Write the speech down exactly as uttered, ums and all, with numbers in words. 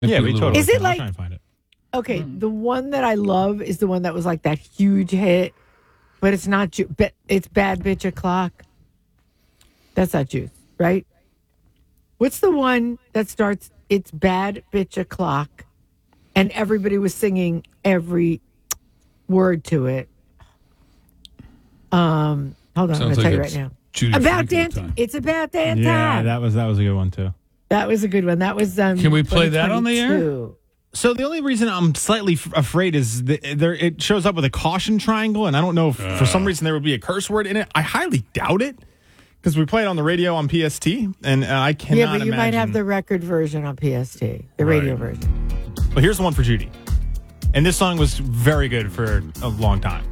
Yeah, we totally. Is it can. like- I'll try and find it. Okay, the one that I love is the one that was like that huge hit, but it's not Ju- but it's Bad Bitch O'Clock. That's not Juice, right? What's the one that starts, it's Bad Bitch O'Clock, and everybody was singing every word to it? Um, hold on, Sounds I'm going to like tell you it's right now. Judy About Franklin Dan, time. it's about Dan Yeah, time. That, that was that was a good one too. was a good one. That was um. Can we play that on the air? twenty twenty-two. So the only reason I'm slightly f- afraid is that there it shows up with a caution triangle, and I don't know if for some reason there would be a curse word in it. I highly doubt it because we play it on the radio on P S T, and uh, I cannot. Yeah, but you might have imagine- the record version on P S T, the radio version. But here's the one for Judy, and this song was very good for a long time.